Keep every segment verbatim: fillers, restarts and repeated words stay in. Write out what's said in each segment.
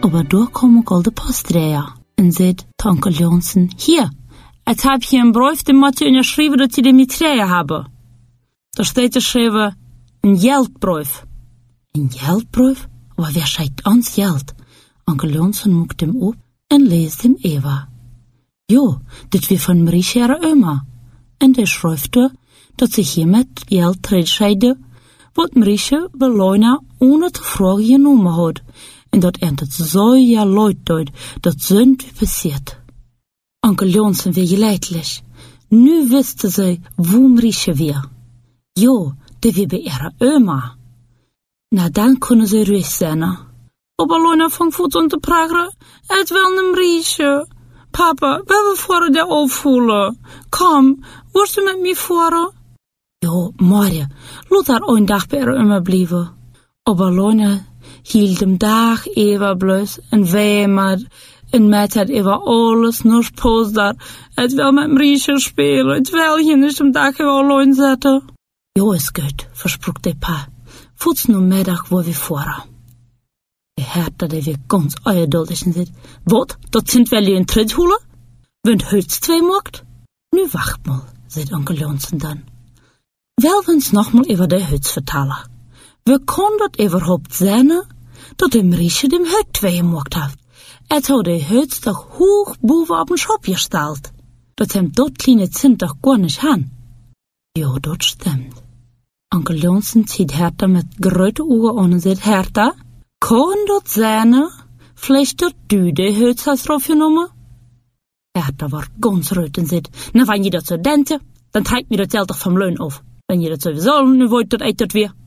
Aber da kom ook al de postrijder en zei Onkel Johnson, hier, ik heb hier een brief, die moet je onderschrijven dat je die met treien hebben. Daar staat geschreven, een geldbrief. Een geldbrief? Aber wer schreibt ons geld? Onkel Johnson moekt hem op en leest hem even. Jo, dit weer van Mariesje haar oma. En die schrijft er dat zich hiermet geld terugscheide, wat Mariesje bij Leuna ohne te vragen genomen had. En dat endet zo ja leid deed, dat zond passiert. Onkel Johnson weer geleidlich. Nu wiste ze wo Mariesje weer. Jo, die weer bij haar oma. Na dan kunnen ze ruhig zijn. Aber Leuna van voet om te praten, het wel een Mariesje. Papa, we hebben voor de opvoelen. Kom, worst u met mij voor? Jo, Maria, laat haar een dag bij haar oma blijven. Aber Leuna hield hem dag even blus en weemert en met het even alles nog poos daar. Het wil met Mariesje spelen, het wil hier niet een dag even alleen zetten. Jo, is goed, versprok de pa. Voets nu middag wo we voeren. De herter die weer ganz ungeduldig en zegt, wat, dat sind wel je een tredhoelen? Wend huts twee mocht? Nu wacht mal, zegt Onkel Johnson dan. Wel wens nog mal over de huts vertellen. We kon dat überhaupt zijn, dat de Mariesje dem hut twee mocht heeft. Het had de huts toch hoog boven op een schopje gesteld. Dat hem dat kleine zint toch gar niet han. Jo, dat stimmt. Onkel Johnson ziet Herta met grote ogen aan en zegt, Herta, kan dat zijn? Vielleicht dat du de huts hast draufgenomen? Herta wordt ganz rood en zegt, nou, wanneer je dat zo denkt, dan trekt me dat geld toch van leun af. Wenn je dat sowieso, nu wollt dat uit dat weer.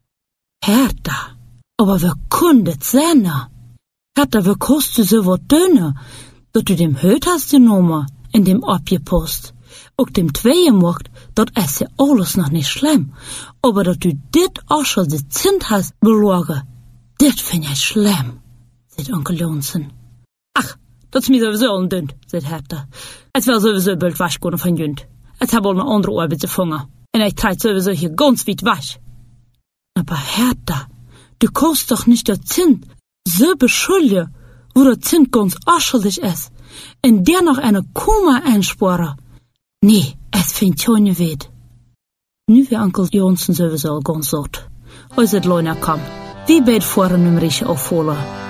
Herta, aber we kon dat zijn? Herta, we kosten zo wat dünner, dat u dem hut hast genomen en dem opgepost. Ook dem tweeën mocht, dat is ja alles nog niet schlimm. Aber dat u dit als de zint hast belogen, dit vind jij schlimm, zegt Onkel Johnson. Ach, dat is mij sowieso een dund, zegt Herta. Het wil sowieso bald wasch kunnen van junt. Het heb al een andere arbeid te vangen. En ik treit sowieso hier ganz weit wasch. Aber Herta, du kannst doch nicht dat Zint so beschuldigen, wo dat Zint ganz unschuldig ist, en der noch eine Kuma einsparen. Nee, es findt schon nicht weit. Nu weer Onkel Johnson sowieso ganz zot. Als het Leuna kam, wie beid voor een nummertje afvallen.